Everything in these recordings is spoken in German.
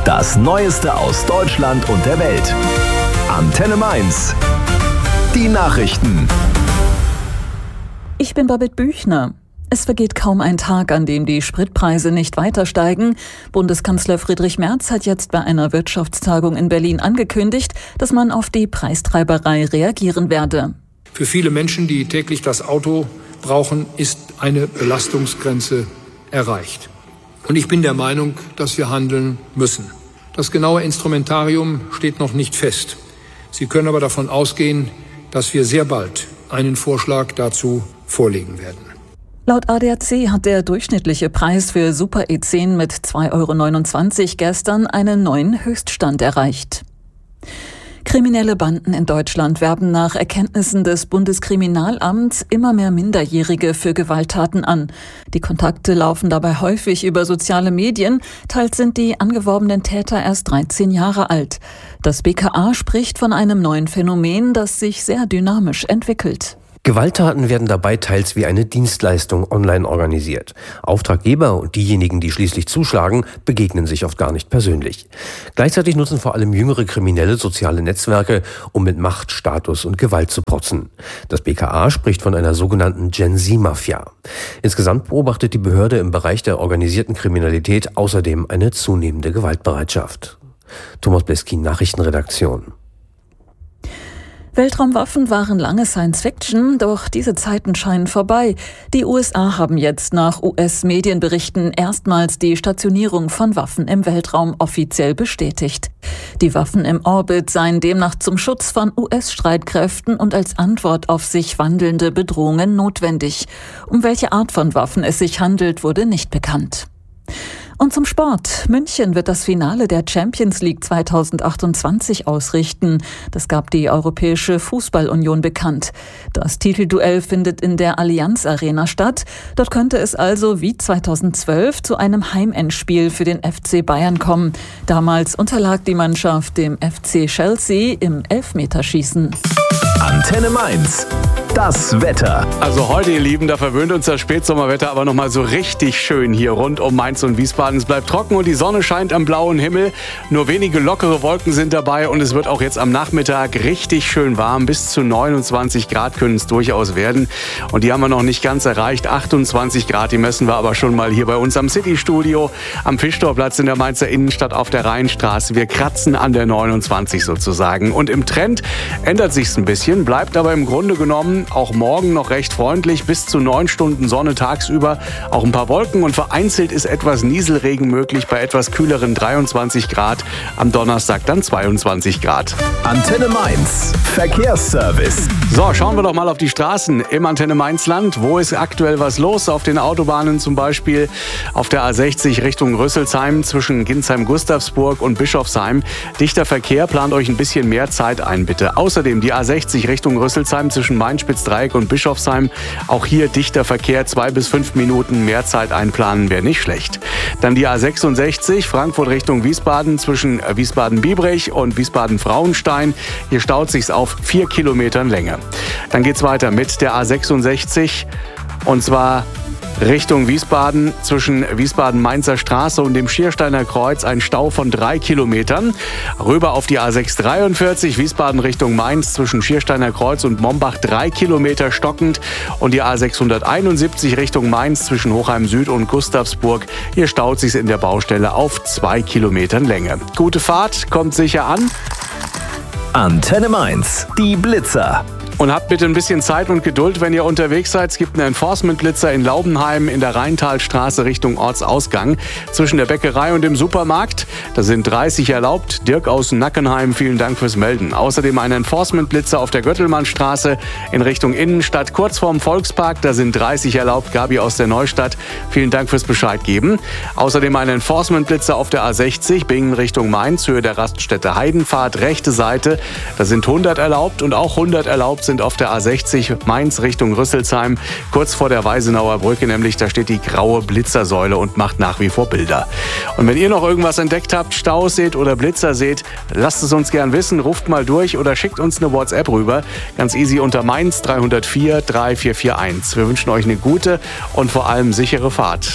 Das Neueste aus Deutschland und der Welt. Antenne Mainz. Die Nachrichten. Ich bin Babette Büchner. Es vergeht kaum ein Tag, an dem die Spritpreise nicht weiter steigen. Bundeskanzler Friedrich Merz hat jetzt bei einer Wirtschaftstagung in Berlin angekündigt, dass man auf die Preistreiberei reagieren werde. Für viele Menschen, die täglich das Auto brauchen, ist eine Belastungsgrenze erreicht. Und ich bin der Meinung, dass wir handeln müssen. Das genaue Instrumentarium steht noch nicht fest. Sie können aber davon ausgehen, dass wir sehr bald einen Vorschlag dazu vorlegen werden. Laut ADAC hat der durchschnittliche Preis für Super E10 mit 2,29 € gestern einen neuen Höchststand erreicht. Kriminelle Banden in Deutschland werben nach Erkenntnissen des Bundeskriminalamts immer mehr Minderjährige für Gewalttaten an. Die Kontakte laufen dabei häufig über soziale Medien. Teils sind die angeworbenen Täter erst 13 Jahre alt. Das BKA spricht von einem neuen Phänomen, das sich sehr dynamisch entwickelt. Gewalttaten werden dabei teils wie eine Dienstleistung online organisiert. Auftraggeber und diejenigen, die schließlich zuschlagen, begegnen sich oft gar nicht persönlich. Gleichzeitig nutzen vor allem jüngere Kriminelle soziale Netzwerke, um mit Macht, Status und Gewalt zu protzen. Das BKA spricht von einer sogenannten Gen-Z-Mafia. Insgesamt beobachtet die Behörde im Bereich der organisierten Kriminalität außerdem eine zunehmende Gewaltbereitschaft. Thomas Bleskin, Nachrichtenredaktion. Weltraumwaffen waren lange Science-Fiction, doch diese Zeiten scheinen vorbei. Die USA haben jetzt nach US-Medienberichten erstmals die Stationierung von Waffen im Weltraum offiziell bestätigt. Die Waffen im Orbit seien demnach zum Schutz von US-Streitkräften und als Antwort auf sich wandelnde Bedrohungen notwendig. Um welche Art von Waffen es sich handelt, wurde nicht bekannt. Und zum Sport. München wird das Finale der Champions League 2028 ausrichten. Das gab die Europäische Fußball-Union bekannt. Das Titelduell findet in der Allianz Arena statt. Dort könnte es also wie 2012 zu einem Heimendspiel für den FC Bayern kommen. Damals unterlag die Mannschaft dem FC Chelsea im Elfmeterschießen. Antenne Mainz. Das Wetter. Also heute, ihr Lieben, da verwöhnt uns das Spätsommerwetter aber nochmal so richtig schön hier rund um Mainz und Wiesbaden. Es bleibt trocken und die Sonne scheint am blauen Himmel. Nur wenige lockere Wolken sind dabei und es wird auch jetzt am Nachmittag richtig schön warm. Bis zu 29 Grad können es durchaus werden. Und die haben wir noch nicht ganz erreicht. 28 Grad, die messen wir aber schon mal hier bei uns am City-Studio, am Fischtorplatz in der Mainzer Innenstadt auf der Rheinstraße. Wir kratzen an der 29 sozusagen. Und im Trend ändert sich's ein bisschen, bleibt aber im Grunde genommen auch morgen noch recht freundlich, bis zu 9 Stunden Sonne tagsüber, auch ein paar Wolken und vereinzelt ist etwas Nieselregen möglich bei etwas kühleren 23 Grad, am Donnerstag dann 22 Grad. Antenne Mainz, Verkehrsservice. So, schauen wir doch mal auf die Straßen im Antenne Mainzland. Wo ist aktuell was los? Auf den Autobahnen zum Beispiel auf der A60 Richtung Rüsselsheim zwischen Ginsheim-Gustavsburg und Bischofsheim. Dichter Verkehr, plant euch ein bisschen mehr Zeit ein, bitte. Außerdem die A60 Richtung Rüsselsheim zwischen Main-Spitz-Dreieck und Bischofsheim. Auch hier dichter Verkehr, 2 bis 5 Minuten mehr Zeit einplanen wäre nicht schlecht. Dann die A66 Frankfurt Richtung Wiesbaden zwischen Wiesbaden-Biebrich und Wiesbaden-Frauenstein. Hier staut sich's auf 4 Kilometern Länge. Dann geht's weiter mit der A66 und zwar Richtung Wiesbaden zwischen Wiesbaden-Mainzer Straße und dem Schiersteiner Kreuz ein Stau von 3 Kilometern. Rüber auf die A643 Wiesbaden Richtung Mainz zwischen Schiersteiner Kreuz und Mombach 3 Kilometer stockend. Und die A671 Richtung Mainz zwischen Hochheim Süd und Gustavsburg. Hier staut sich's in der Baustelle auf 2 Kilometern Länge. Gute Fahrt, kommt sicher an. Antenne Mainz, die Blitzer. Und habt bitte ein bisschen Zeit und Geduld, wenn ihr unterwegs seid. Es gibt einen Enforcement-Blitzer in Laubenheim in der Rheintalstraße Richtung Ortsausgang zwischen der Bäckerei und dem Supermarkt. Da sind 30 erlaubt. Dirk aus Nackenheim, vielen Dank fürs Melden. Außerdem ein Enforcement-Blitzer auf der Göttelmannstraße in Richtung Innenstadt kurz vorm Volkspark. Da sind 30 erlaubt. Gabi aus der Neustadt, vielen Dank fürs Bescheid geben. Außerdem ein Enforcement-Blitzer auf der A60 Bingen Richtung Mainz, Höhe der Raststätte Heidenfahrt, rechte Seite. Da sind 100 erlaubt und auch 100 erlaubt sind auf der A60 Mainz Richtung Rüsselsheim, kurz vor der Weisenauer Brücke, nämlich da steht die graue Blitzersäule und macht nach wie vor Bilder. Und wenn ihr noch irgendwas entdeckt habt, Staus seht oder Blitzer seht, lasst es uns gern wissen, ruft mal durch oder schickt uns eine WhatsApp rüber, ganz easy unter Mainz 304 3441. Wir wünschen euch eine gute und vor allem sichere Fahrt.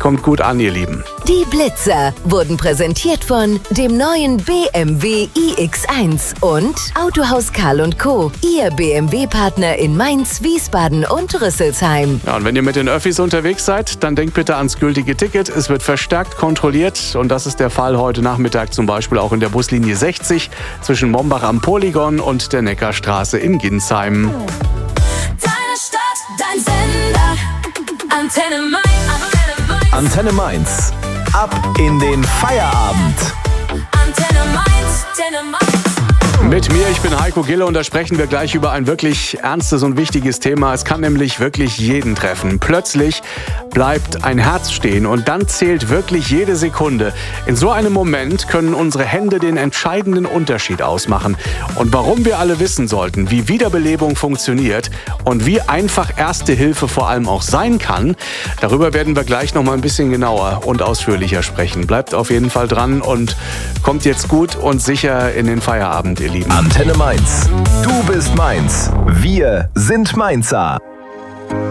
kommt gut an, ihr Lieben. Die Blitzer wurden präsentiert von dem neuen BMW iX1 und Autohaus Karl & Co., Ihr BMW-Partner in Mainz, Wiesbaden und Rüsselsheim. Ja, und wenn ihr mit den Öffis unterwegs seid, dann denkt bitte ans gültige Ticket. Es wird verstärkt kontrolliert und das ist der Fall heute Nachmittag zum Beispiel auch in der Buslinie 60 zwischen Mombach am Polygon und der Neckarstraße in Ginsheim. Deine Stadt, dein Sender, Antenne Mainz. Antenne Mainz. Ab in den Feierabend. Antenne Mainz, Antenne Mainz. Mit mir, ich bin Heiko Gille und da sprechen wir gleich über ein wirklich ernstes und wichtiges Thema. Es kann nämlich wirklich jeden treffen. Plötzlich bleibt ein Herz stehen und dann zählt wirklich jede Sekunde. In so einem Moment können unsere Hände den entscheidenden Unterschied ausmachen. Und warum wir alle wissen sollten, wie Wiederbelebung funktioniert und wie einfach Erste Hilfe vor allem auch sein kann, darüber werden wir gleich noch mal ein bisschen genauer und ausführlicher sprechen. Bleibt auf jeden Fall dran und kommt jetzt gut und sicher in den Feierabend, ihr Lieben. Antenne Mainz. Du bist Mainz. Wir sind Mainzer.